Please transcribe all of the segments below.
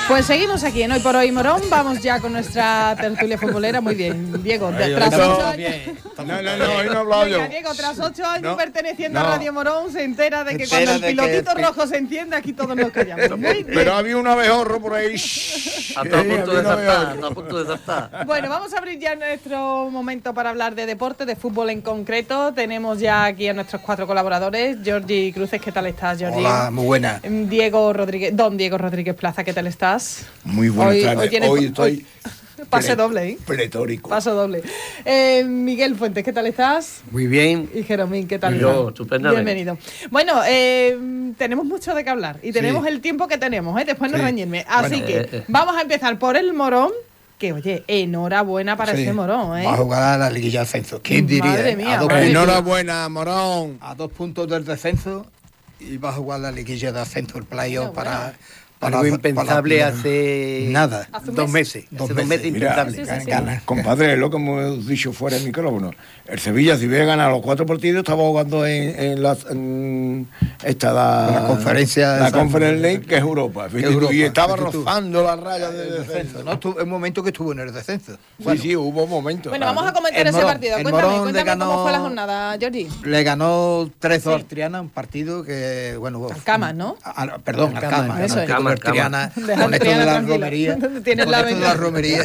Pues seguimos aquí en Hoy por Hoy Morón. Vamos ya con nuestra tertulia futbolera. Muy bien, Diego. Tras 8 años. No, hoy no he hablado yo. Diego, tras 8 años No, perteneciendo no. a Radio Morón, se entera de que cuando el pilotito rojo se enciende, aquí todos nos callamos. Muy bien. Pero había un abejorro por ahí. Está a punto de saltar, está a punto de saltar. Bueno, vamos a abrir ya nuestro momento para hablar de deporte, de fútbol en concreto. Tenemos ya aquí a nuestros 4 colaboradores. Jordi Cruces, ¿qué tal estás, Jordi? Hola, muy buena. Don Diego Rodríguez Plaza, ¿qué tal estás? Muy buenas tardes. Hoy estoy pase doble, ¿eh? pletórico. Paso doble. Miguel Fuentes, ¿qué tal estás? Muy bien. Y Jeromín, ¿qué tal? Yo, estupendamente. Bienvenido. Bueno, tenemos mucho de qué hablar y tenemos el tiempo que tenemos, después no reñirme. Así que vamos a empezar por el Morón, que oye, enhorabuena para ese Morón, Va a jugar a la liguilla de ascenso. ¿Quién diría? Madre mía. Enhorabuena, Morón. A 2 puntos del descenso y va a jugar la liguilla de ascenso, el playoff para Algo impensable hace... Nada. Hace un 2 mes. meses. Dos Hace 2 meses meses. impensable. Sí. Compadre, es lo que hemos dicho fuera del micrófono. El Sevilla, si hubiera ganado los 4 partidos, estaba jugando en la conferencia. La Conference League, que es Europa. Europa. Y estaba Fíjate tú. rozando la raya del descenso. No, en un momento que estuvo en el descenso. Sí, hubo momentos. Bueno, claro. vamos a comentar El ese Morón. partido. El Cuéntame Morón le cómo ganó- fue la jornada, Jordi. Le ganó 3-2 al Triana, un partido que, bueno... Alcama, ¿no? Perdón, Alcama. eso es. Ganó el Triana, Deja con al esto de Triana la tranquilo. romería. Tienes Con la esto de la ventaja. romería.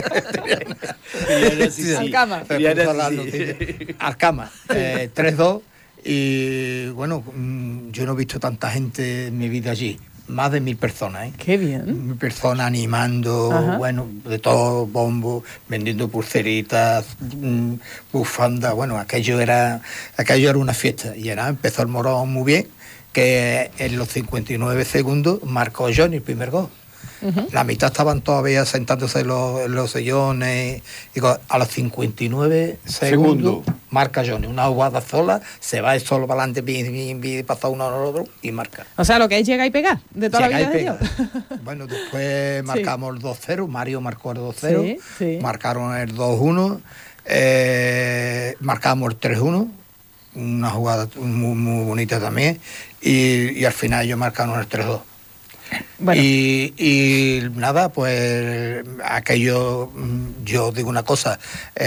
Alcama. Alcama, 3-2 y bueno, yo no he visto tanta gente en mi vida allí, más de 1000 personas, Qué bien. 1000 personas animando, Ajá. bueno, de todo, bombo, vendiendo pulseritas, bufandas, bueno, aquello era una fiesta y empezó el Morón muy bien, que en los 59 segundos marcó Johnny el primer gol. La mitad estaban todavía sentándose en los sillones. Digo, a los 59 segundos marca Johnny. Una jugada sola, se va solo para adelante, pasa uno al otro y marca. O sea, lo que es llega y pegar de toda Llega la vida y de pega. Dios. Bueno, después marcamos el 2-0. Mario marcó el 2-0. Sí. Marcaron el 2-1. Marcamos el 3-1. Una jugada muy bonita también. Y al final ellos marcaron el 3-2. Bueno. Y nada, pues aquello, yo digo una cosa,